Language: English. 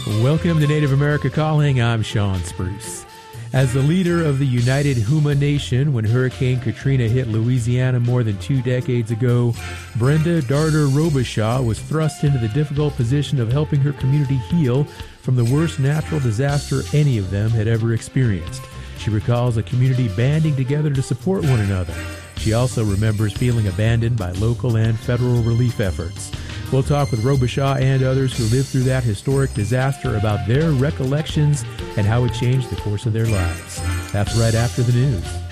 Welcome to Native America Calling. I'm Sean Spruce. As the leader of the United Huma Nation when Hurricane Katrina hit Louisiana more than 2 decades ago, Brenda Darder Robichaud was thrust into the difficult position of helping her community heal from the worst natural disaster any of them had ever experienced. She recalls a community banding together to support one another. She also remembers feeling abandoned by local and federal relief efforts. We'll talk with Robichaud and others who lived through that historic disaster about their recollections and how it changed the course of their lives. That's right after the news.